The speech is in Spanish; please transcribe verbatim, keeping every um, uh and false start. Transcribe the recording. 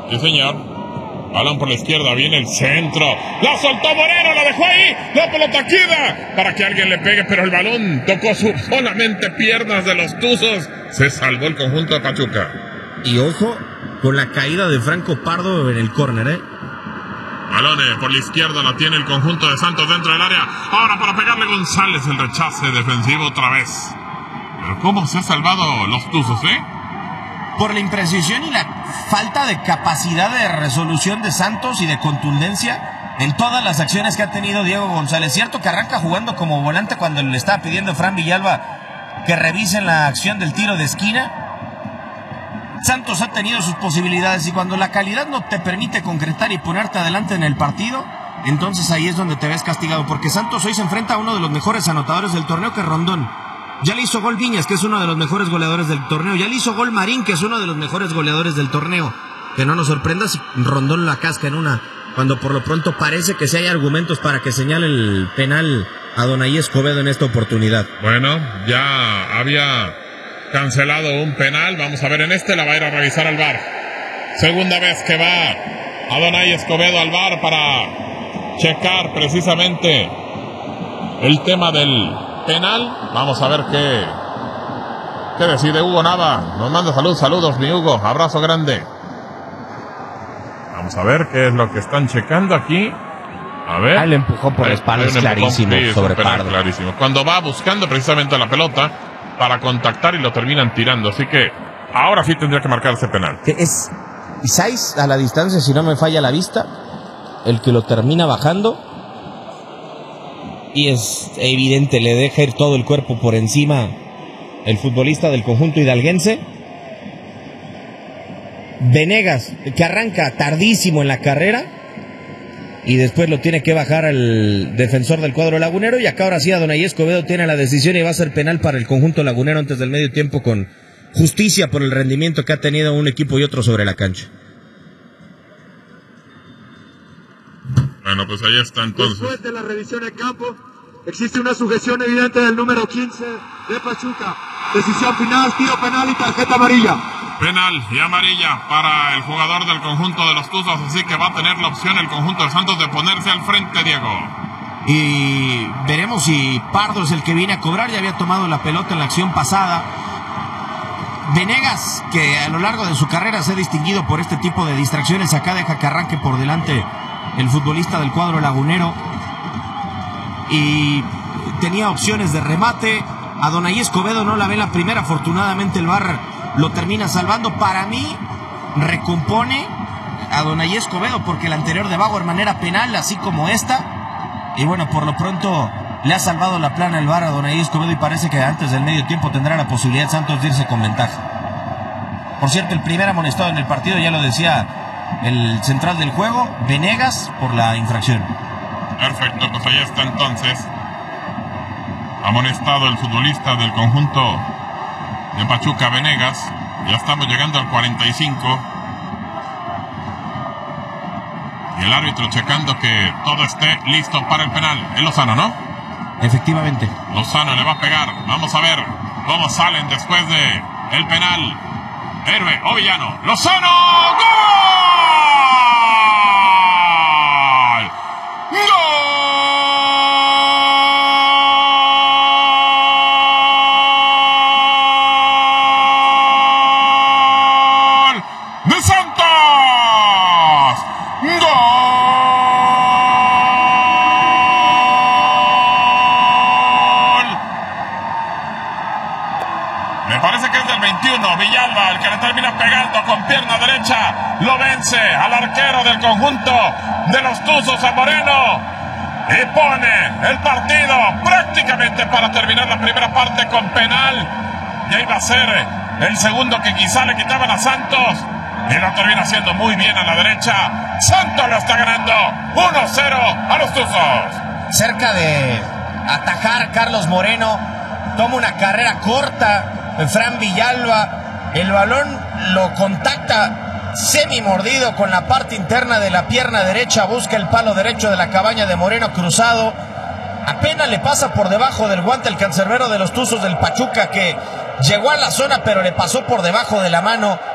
Sí, señor. Balón por la izquierda, viene el centro. La soltó Moreno, la dejó ahí. La pelota queda para que alguien le pegue, pero el balón tocó su, solamente piernas de los Tuzos. Se salvó el conjunto de Pachuca. Y ojo con la caída de Franco Pardo en el córner, ¿eh? Balones por la izquierda, la tiene el conjunto de Santos dentro del área. Ahora para pegarle González, el rechace defensivo otra vez. Pero cómo se ha salvado los Tuzos, ¿eh? Por la imprecisión y la falta de capacidad de resolución de Santos y de contundencia en todas las acciones que ha tenido Diego González. Cierto que arranca jugando como volante cuando le estaba pidiendo a Fran Villalba que revisen la acción del tiro de esquina. Santos ha tenido sus posibilidades y cuando la calidad no te permite concretar y ponerte adelante en el partido, entonces ahí es donde te ves castigado, porque Santos hoy se enfrenta a uno de los mejores anotadores del torneo, que es Rondón. Ya le hizo gol Viñas, que es uno de los mejores goleadores del torneo. Ya le hizo gol Marín, que es uno de los mejores goleadores del torneo. Que no nos sorprenda si Rondón la casca en una, cuando por lo pronto parece que sí hay argumentos para que señale el penal a Donaí Escobedo en esta oportunidad. Bueno, ya había cancelado un penal. Vamos a ver en este, la va a ir a revisar al V A R. Segunda vez que va a Donaí Escobedo al V A R para checar precisamente el tema del penal. Vamos a ver qué, qué decide Hugo Nava. Nos manda salud, saludos mi Hugo, abrazo grande. Vamos a ver qué es lo que están checando aquí. A ver. Ah, le empujó por la espalda, es clarísimo, sí, sobre penal, Pardo. Clarísimo. Cuando va buscando precisamente la pelota para contactar y lo terminan tirando. Así que ahora sí tendría que marcar ese penal. Que es Isais a la distancia, si no me falla la vista, el que lo termina bajando. Y es evidente, le deja ir todo el cuerpo por encima el futbolista del conjunto hidalguense. Venegas, que arranca tardísimo en la carrera y después lo tiene que bajar al defensor del cuadro lagunero. Y acá ahora sí Donaí Escobedo tiene la decisión y va a ser penal para el conjunto lagunero antes del medio tiempo, con justicia por el rendimiento que ha tenido un equipo y otro sobre la cancha. Bueno, pues ahí está entonces. Después de la revisión en campo, existe una sujeción evidente del número quince de Pachuca. Decisión final, tiro penal y tarjeta amarilla. Penal y amarilla para el jugador del conjunto de los Tuzos, así que va a tener la opción el conjunto de Santos de ponerse al frente, Diego. Y veremos si Pardo es el que viene a cobrar. Ya había tomado la pelota en la acción pasada. Venegas, que a lo largo de su carrera se ha distinguido por este tipo de distracciones, acá deja que arranque por delante el futbolista del cuadro lagunero y tenía opciones de remate. A Donaí Escobedo no la ve la primera, afortunadamente el V A R lo termina salvando. Para mí recompone a Donaí Escobedo, porque la anterior de Bauer manera penal, así como esta, y bueno, por lo pronto le ha salvado la plana el V A R a Donaí Escobedo y parece que antes del medio tiempo tendrá la posibilidad Santos de irse con ventaja. Por cierto, el primer amonestado en el partido, ya lo decía el central del juego, Venegas, por la infracción. Perfecto, pues ahí está entonces amonestado el futbolista del conjunto de Pachuca, Venegas. Ya estamos llegando al cuarenta y cinco y el árbitro checando que todo esté listo para el penal. Es Lozano, ¿no? Efectivamente. Lozano le va a pegar. Vamos a ver cómo salen después de el penal. Héroe o villano. ¡Lozano! ¡Gol! Villalba, el que le termina pegando con pierna derecha, lo vence al arquero del conjunto de los Tuzos, a Moreno, y pone el partido prácticamente para terminar la primera parte con penal. Y ahí va a ser el segundo que quizá le quitaban a Santos, y lo termina haciendo muy bien a la derecha. Santos lo está ganando uno cero a los Tuzos. Cerca de atajar Carlos Moreno, toma una carrera corta Fran Villalba, el balón lo contacta semi mordido con la parte interna de la pierna derecha, busca el palo derecho de la cabaña de Moreno cruzado, apenas le pasa por debajo del guante el cancerbero de los Tuzos del Pachuca, que llegó a la zona pero le pasó por debajo de la mano